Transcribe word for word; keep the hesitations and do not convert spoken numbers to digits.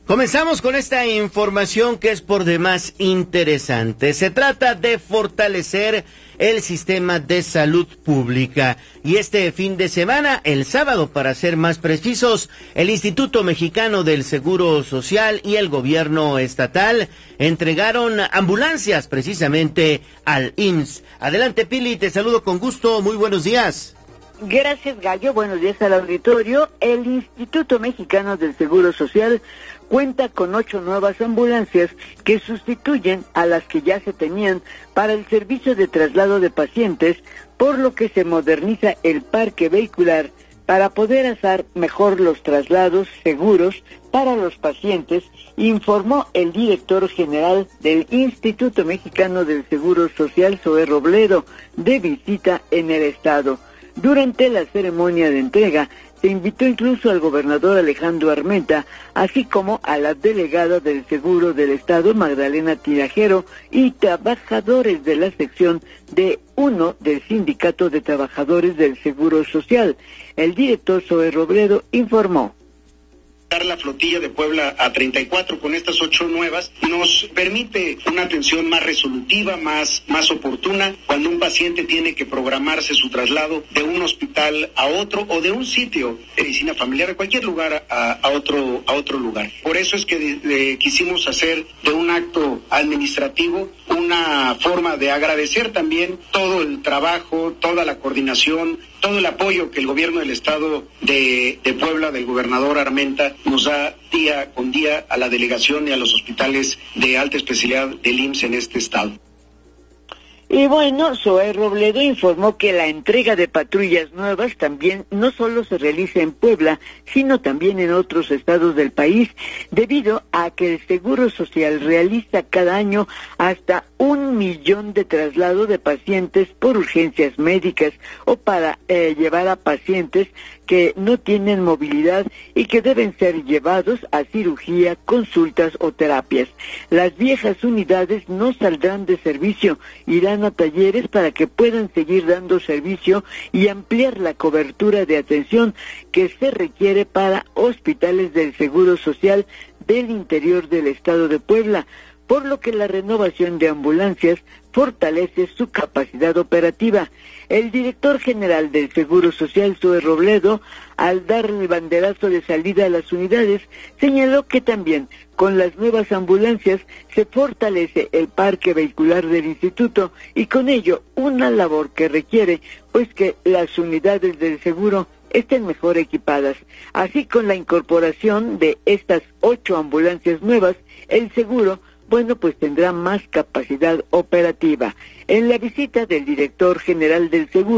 Comenzamos con esta información que es por demás interesante. Se trata de fortalecer el sistema de salud pública. Y este fin de semana, el sábado para ser más precisos, el Instituto Mexicano del Seguro Social y el gobierno estatal entregaron ambulancias precisamente al I M S S. Adelante, Pili, te saludo con gusto. Muy buenos días. Gracias, Gallo. Buenos días al auditorio. El Instituto Mexicano del Seguro Social cuenta con ocho nuevas ambulancias que sustituyen a las que ya se tenían para el servicio de traslado de pacientes, por lo que se moderniza el parque vehicular para poder hacer mejor los traslados seguros para los pacientes, informó el director general del Instituto Mexicano del Seguro Social, Zoé Robledo, de visita en el estado. Durante la ceremonia de entrega, se invitó incluso al gobernador Alejandro Armenta, así como a la delegada del Seguro del Estado, Magdalena Tinajero, y trabajadores de la sección de uno del Sindicato de Trabajadores del Seguro Social. El director Zoé Robledo informó. La flotilla de Puebla a treinta y cuatro con estas ocho nuevas nos permite una atención más resolutiva, más, más oportuna, cuando un paciente tiene que programarse su traslado de un hospital a otro o de un sitio de medicina familiar, de cualquier lugar a, a, otro, a otro lugar. Por eso es que de, de, quisimos hacer de un acto administrativo una forma de agradecer también todo el trabajo, toda la coordinación, todo el apoyo que el gobierno del estado de, de Puebla, del gobernador Armenta, nos da día con día a la delegación y a los hospitales de alta especialidad del I M S S en este estado. Y bueno, Zoé Robledo informó que la entrega de patrullas nuevas también no solo se realiza en Puebla, sino también en otros estados del país, debido a que el Seguro Social realiza cada año hasta un millón de traslados de pacientes por urgencias médicas o para eh, llevar a pacientes que no tienen movilidad y que deben ser llevados a cirugía, consultas o terapias. Las viejas unidades no saldrán de servicio, irán a talleres para que puedan seguir dando servicio y ampliar la cobertura de atención que se requiere para hospitales del Seguro Social del interior del estado de Puebla, por lo que la renovación de ambulancias fortalece su capacidad operativa. El director general del Seguro Social, Zoé Robledo, al dar el banderazo de salida a las unidades, señaló que también con las nuevas ambulancias se fortalece el parque vehicular del instituto y con ello una labor que requiere pues que las unidades del seguro estén mejor equipadas. Así, con la incorporación de estas ocho ambulancias nuevas, el seguro bueno, pues tendrá más capacidad operativa. En la visita del director general del seguro,